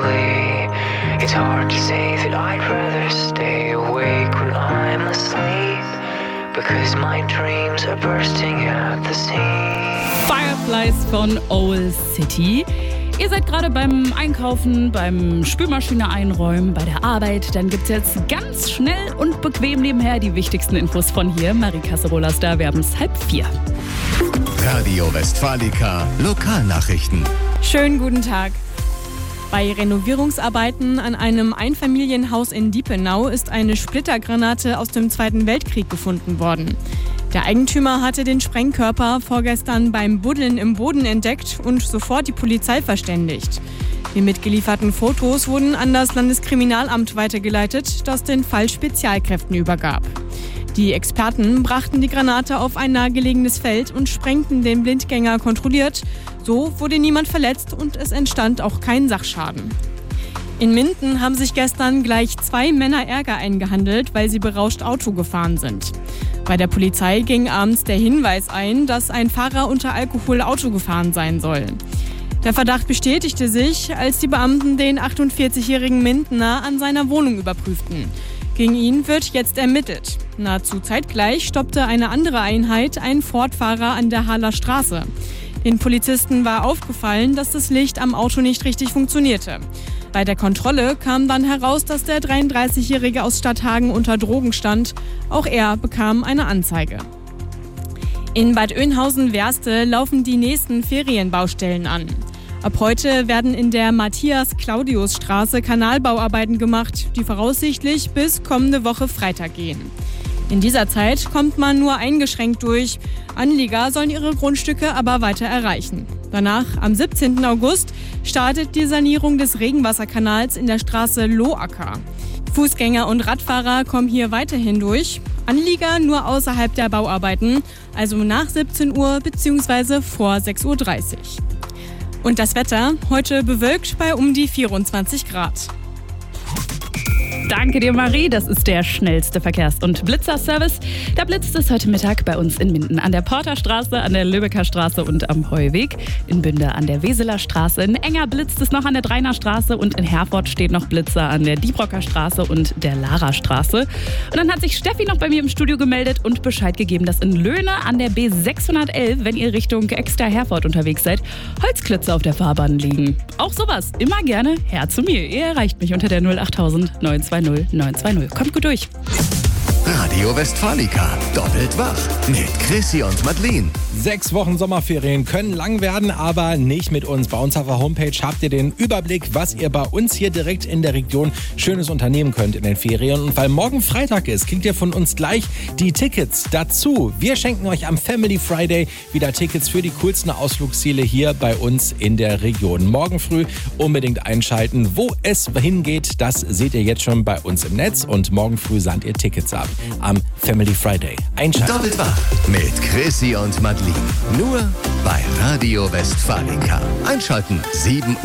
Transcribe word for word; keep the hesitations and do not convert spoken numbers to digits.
quickly. It's hard to say that I'd rather stay awake when I'm asleep, because my dreams are bursting at the seams. Fireflies von Owl City. Ihr seid gerade beim Einkaufen, beim Spülmaschine einräumen, bei der Arbeit. Dann gibt's jetzt ganz schnell und bequem nebenher die wichtigsten Infos von hier. Marie Casserola ist da, wir haben es halb vier. Radio Westfalica Lokalnachrichten. Schönen guten Tag. Bei Renovierungsarbeiten an einem Einfamilienhaus in Diepenau ist eine Splittergranate aus dem Zweiten Weltkrieg gefunden worden. Der Eigentümer hatte den Sprengkörper vorgestern beim Buddeln im Boden entdeckt und sofort die Polizei verständigt. Die mitgelieferten Fotos wurden an das Landeskriminalamt weitergeleitet, das den Fall Spezialkräften übergab. Die Experten brachten die Granate auf ein nahegelegenes Feld und sprengten den Blindgänger kontrolliert. So wurde niemand verletzt und es entstand auch kein Sachschaden. In Minden haben sich gestern gleich zwei Männer Ärger eingehandelt, weil sie berauscht Auto gefahren sind. Bei der Polizei ging abends der Hinweis ein, dass ein Fahrer unter Alkohol Auto gefahren sein soll. Der Verdacht bestätigte sich, als die Beamten den achtundvierzigjährigen Mindener an seiner Wohnung überprüften. Gegen ihn wird jetzt ermittelt. Nahezu zeitgleich stoppte eine andere Einheit einen Ford-Fahrer an der Haller Straße. Den Polizisten war aufgefallen, dass das Licht am Auto nicht richtig funktionierte. Bei der Kontrolle kam dann heraus, dass der dreiunddreißigjährige aus Stadthagen unter Drogen stand. Auch er bekam eine Anzeige. In Bad Oeynhausen-Werste laufen die nächsten Ferienbaustellen an. Ab heute werden in der Matthias-Claudius-Straße Kanalbauarbeiten gemacht, die voraussichtlich bis kommende Woche Freitag gehen. In dieser Zeit kommt man nur eingeschränkt durch. Anlieger sollen ihre Grundstücke aber weiter erreichen. Danach, am siebzehnten August, startet die Sanierung des Regenwasserkanals in der Straße Loacker. Fußgänger und Radfahrer kommen hier weiterhin durch. Anlieger nur außerhalb der Bauarbeiten, also nach siebzehn Uhr bzw. vor sechs Uhr dreißig. Und das Wetter, heute bewölkt bei um die vierundzwanzig Grad. Danke dir, Marie. Das ist der schnellste Verkehrs- und Blitzerservice. Da blitzt es heute Mittag bei uns in Minden an der Porterstraße, an der Lübecker Straße und am Heuweg. In Bünde an der Weseler Straße. In Enger blitzt es noch an der Dreiner Straße und in Herford steht noch Blitzer an der Diebrocker Straße und der Lara Straße. Und dann hat sich Steffi noch bei mir im Studio gemeldet und Bescheid gegeben, dass in Löhne an der B sechshundertelf, wenn ihr Richtung Exter Herford unterwegs seid, Holzklötze auf der Fahrbahn liegen. Auch sowas, immer gerne her zu mir. Ihr erreicht mich unter der null acht null neun zwei null neun zwei null. Kommt gut durch. Radio Westfalica doppelt wach mit Chrissy und Madeleine. Sechs Wochen Sommerferien können lang werden, aber nicht mit uns. Bei uns auf der Homepage habt ihr den Überblick, was ihr bei uns hier direkt in der Region Schönes unternehmen könnt in den Ferien. Und weil morgen Freitag ist, kriegt ihr von uns gleich die Tickets dazu. Wir schenken euch am Family Friday wieder Tickets für die coolsten Ausflugsziele hier bei uns in der Region. Morgen früh unbedingt einschalten. Wo es hingeht, das seht ihr jetzt schon bei uns im Netz. Und morgen früh sandt ihr Tickets ab am Family Friday. Einschalten. Doppelt wach mit Chrissy und Madeleine. Nur bei Radio Westfalica. Einschalten, sieben Uhr.